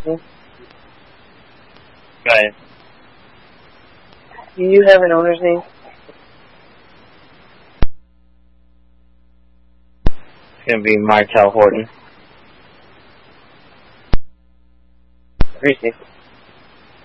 Go ahead. Do you have an owner's name? It's going to be Martel Horton. Appreciate it.